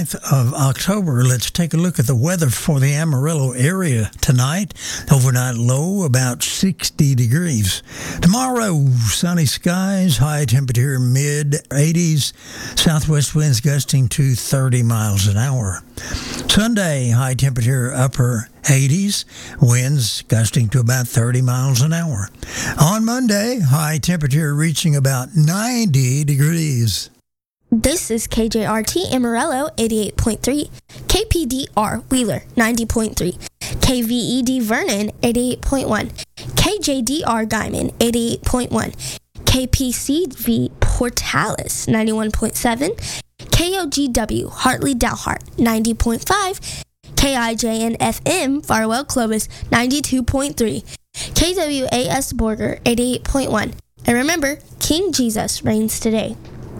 29th of October. Let's take a look at the weather for the Amarillo area tonight. Overnight low about 60 degrees. Tomorrow, sunny skies, high temperature mid-80s, southwest winds gusting to 30 miles an hour. Sunday, high temperature upper 80s, winds gusting to about 30 miles an hour. On Monday, high temperature reaching about 90 degrees. This is KJRT Amarillo 88.3, KPDR Wheeler 90.3, KVED Vernon 88.1, KJDR Guyman 88.1, KPCV Portales 91.7, KOGW Hartley Dalhart 90.5, KIJN FM Farwell Clovis 92.3, KWAS Borger 88.1. And remember, King Jesus reigns today.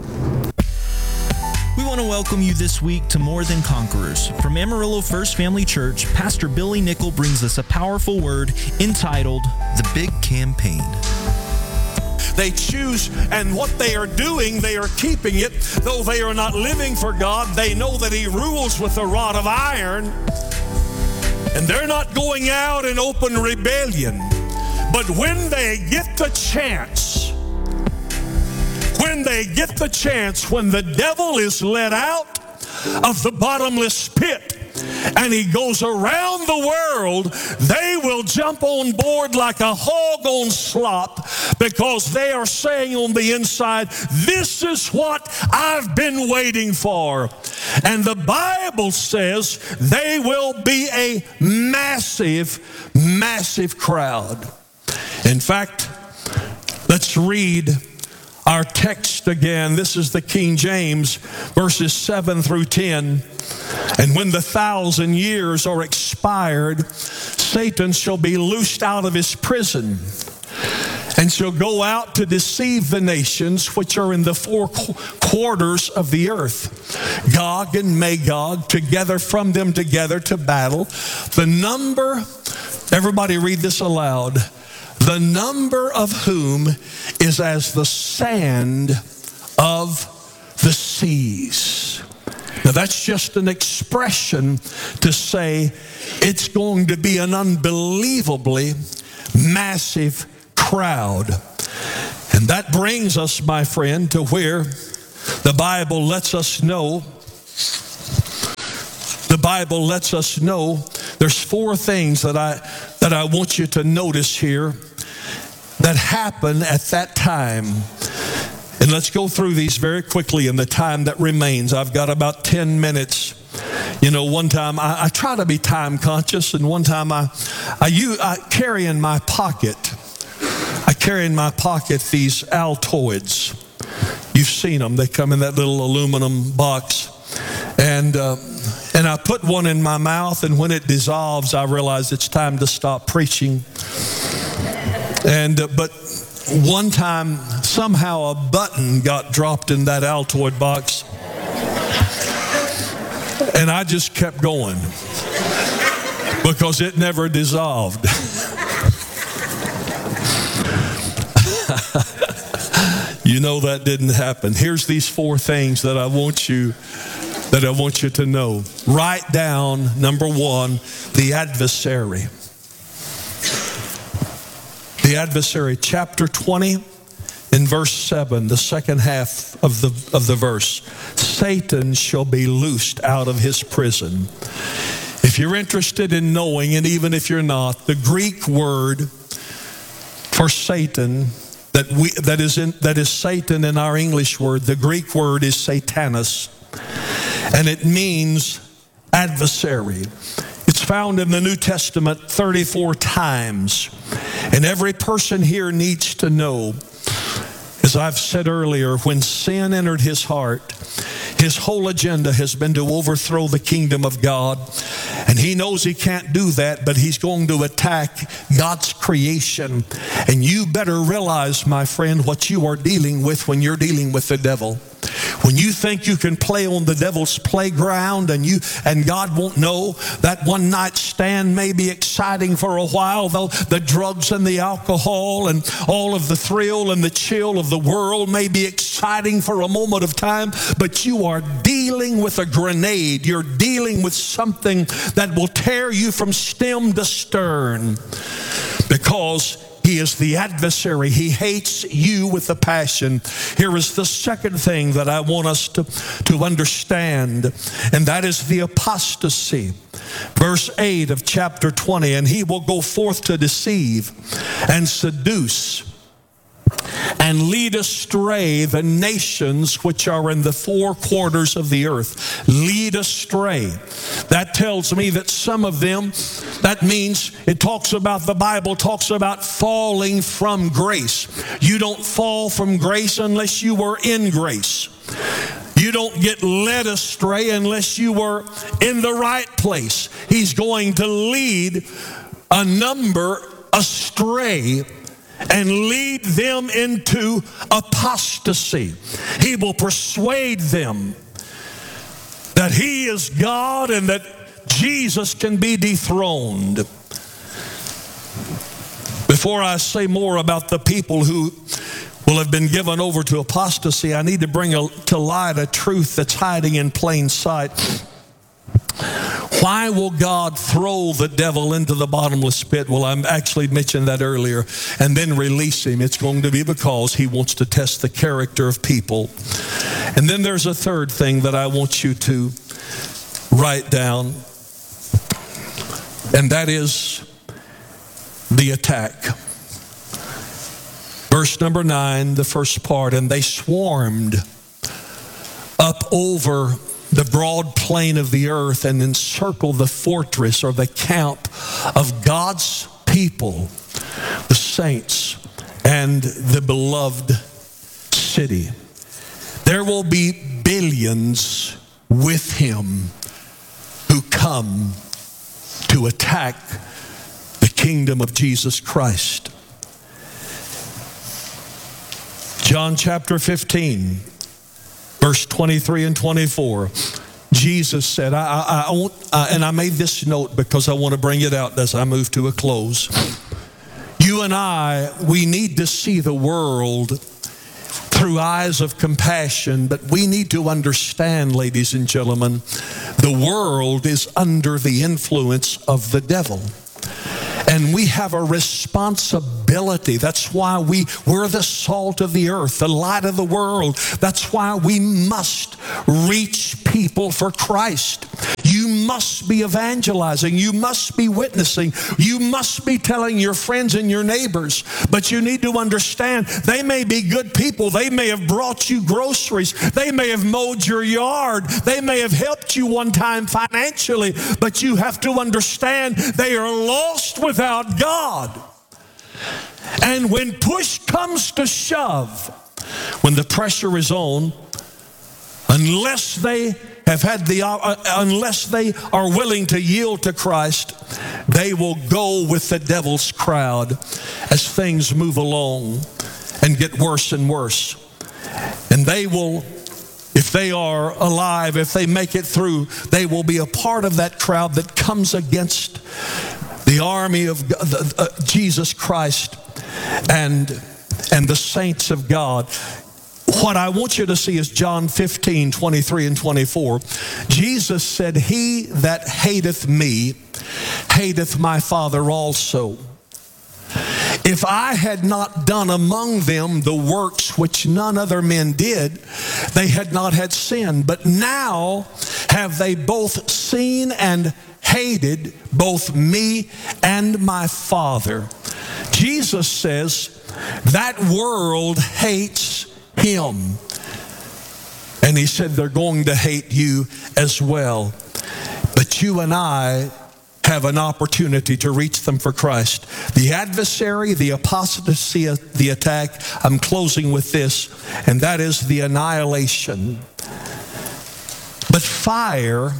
We want to welcome you this week to More Than Conquerors. From Amarillo First Family Church, Pastor Billy Nickel brings us a powerful word entitled, The Big Campaign. They choose, and what they are doing, they are keeping it. Though they are not living for God, they know that He rules with a rod of iron. And they're not going out in open rebellion. But when they get the chance, when the devil is let out of the bottomless pit and he goes around the world, they will jump on board like a hog on slop, because they are saying on the inside, this is what I've been waiting for. And the Bible says they will be a massive, massive crowd. In fact, let's read our text again. This is the King James, verses 7 through 10. And when the 1,000 years are expired, Satan shall be loosed out of his prison, and shall go out to deceive the nations which are in the four quarters of the earth, Gog and Magog, together from them together to battle. The number, everybody read this aloud, the number of whom is as the sand of the seas. Now that's just an expression to say it's going to be an unbelievably massive crowd. And that brings us, my friend, to where the Bible lets us know, there's four things that I want you to notice here that happened at that time. And let's go through these very quickly in the time that remains. I've got about 10 minutes. You know, one time I try to be time conscious, and one time I carry in my pocket these Altoids. You've seen them. They come in that little aluminum box. And I put one in my mouth, and when it dissolves, I realize it's time to stop preaching. But one time, somehow a button got dropped in that Altoid box, and I just kept going because it never dissolved. You know that didn't happen. Here's these four things that I want you to know. Write down, number one, the adversary. The adversary, chapter 20, in verse 7, the second half of the verse. Satan shall be loosed out of his prison. If you're interested in knowing, and even if you're not, the Greek word for Satan, that is Satan in our English word, the Greek word is Satanas, and it means adversary. It's found in the New Testament 34 times. And every person here needs to know, as I've said earlier, when sin entered his heart, his whole agenda has been to overthrow the kingdom of God. And he knows he can't do that, but he's going to attack God's creation. And you better realize, my friend, what you are dealing with when you're dealing with the devil. When you think you can play on the devil's playground and God won't know, that one night stand may be exciting for a while, though the drugs and the alcohol and all of the thrill and the chill of the world may be exciting for a moment of time, but you are dealing with a grenade. You're dealing with something that will tear you from stem to stern, because he is the adversary. He hates you with a passion. Here is the second thing that I want us to understand, and that is the apostasy. Verse 8 of chapter 20, and he will go forth to deceive and seduce and lead astray the nations which are in the four quarters of the earth. Lead astray. That tells me that some of them, that means the Bible talks about falling from grace. You don't fall from grace unless you were in grace. You don't get led astray unless you were in the right place. He's going to lead a number astray and lead them into apostasy. He will persuade them that he is God and that Jesus can be dethroned. Before I say more about the people who will have been given over to apostasy, I need to bring to light a truth that's hiding in plain sight. Why will God throw the devil into the bottomless pit? Well, I actually mentioned that earlier. And then release him. It's going to be because he wants to test the character of people. And then there's a third thing that I want you to write down. And that is the attack. Verse number 9, the first part. And they swarmed up over the broad plain of the earth and encircle the fortress or the camp of God's people, the saints, and the beloved city. There will be billions with him who come to attack the kingdom of Jesus Christ. John chapter 15. Verse 23 and 24, Jesus said, and I made this note because I want to bring it out as I move to a close. You and we need to see the world through eyes of compassion, but we need to understand, ladies and gentlemen, the world is under the influence of the devil. And we have a responsibility. That's why we're the salt of the earth, the light of the world. That's why we must reach people for Christ. You must be evangelizing. You must be witnessing. You must be telling your friends and your neighbors. But you need to understand, they may be good people. They may have brought you groceries. They may have mowed your yard. They may have helped you one time financially. But you have to understand, they are lost without God. And when push comes to shove, when the pressure is on, unless they are willing to yield to Christ, they will go with the devil's crowd as things move along and get worse and worse. And they will, if they are alive, if they make it through, they will be a part of that crowd that comes against the army of Jesus Christ and the saints of God. What I want you to see is John 15, 23 and 24. Jesus said, he that hateth me, hateth my Father also. If I had not done among them the works which none other men did, they had not had sin. But now have they both seen and hated both me and my Father. Jesus says that world hates him. And he said they're going to hate you as well. But you and I have an opportunity to reach them for Christ. The adversary, the apostasy, the attack, I'm closing with this, and that is the annihilation. But fire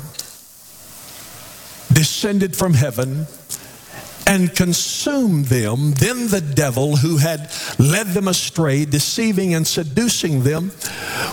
descended from heaven and consumed them. Then the devil who had led them astray, deceiving and seducing them,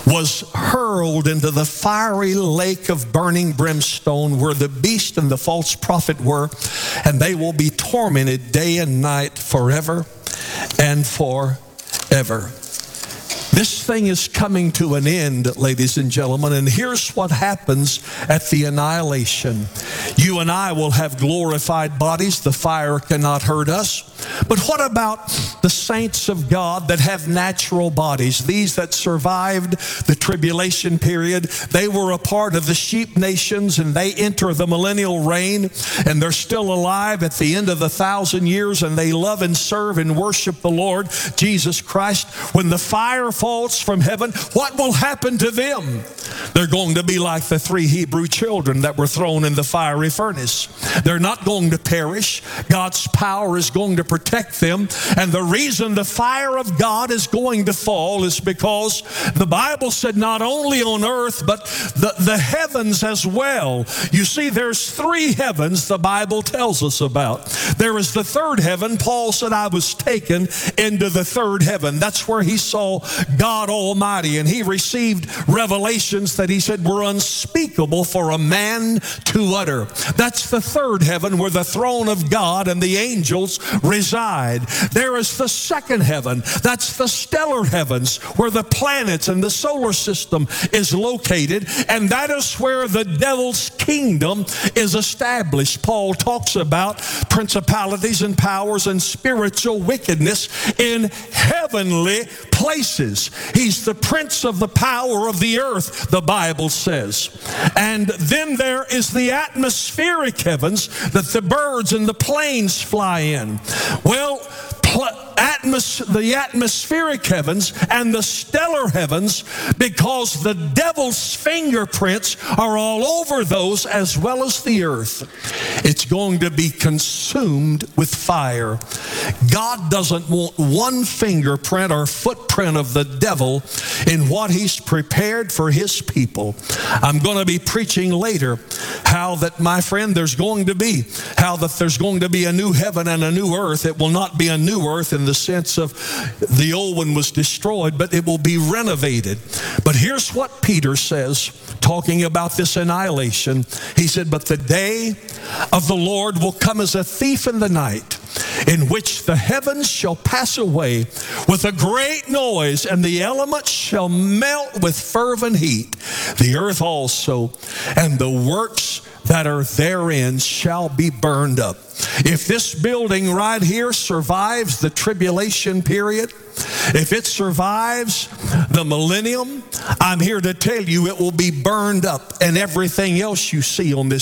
was hurled into the fiery lake of burning brimstone where the beast and the false prophet were, and they will be tormented day and night forever and forever. This thing is coming to an end, ladies and gentlemen, and here's what happens at the annihilation. You and I will have glorified bodies. The fire cannot hurt us. But what about the saints of God that have natural bodies? These that survived the tribulation period, they were a part of the sheep nations, and they enter the millennial reign, and they're still alive at the end of the 1,000 years, and they love and serve and worship the Lord Jesus Christ. When the fire falls from heaven, what will happen to them? They're going to be like the 3 Hebrew children that were thrown in the fiery furnace. They're not going to perish. God's power is going to protect them. And the reason the fire of God is going to fall is because the Bible said not only on earth, but the heavens as well. You see, there's 3 heavens the Bible tells us about. There is the 3rd heaven. Paul said, I was taken into the 3rd heaven. That's where he saw God Almighty, and he received revelations that he said were unspeakable for a man to utter. That's the 3rd heaven, where the throne of God and the angels reside. There is the 2nd heaven. That's the stellar heavens, where the planets and the solar system is located, and that is where the devil's kingdom is established. Paul talks about principalities and powers and spiritual wickedness in heavenly places. He's the prince of the power of the earth, the Bible says. And then there is the atmospheric heavens that the birds and the planes fly in. Well, the atmospheric heavens and the stellar heavens, because the devil's fingerprints are all over those as well as the earth. It's going to be consumed with fire. God doesn't want one fingerprint or footprint of the devil in what he's prepared for his people. I'm going to be preaching later how that, my friend, there's going to be a new heaven and a new earth. It will not be a new earth in the sense of the old one was destroyed, but it will be renovated. But here's what Peter says, talking about this annihilation. He said, but the day of the Lord will come as a thief in the night, in which the heavens shall pass away with a great noise, and the elements shall melt with fervent heat. The earth also and the works that are therein shall be burned up. If this building right here survives the tribulation period, if it survives the millennium, I'm here to tell you it will be burned up, and everything else you see on this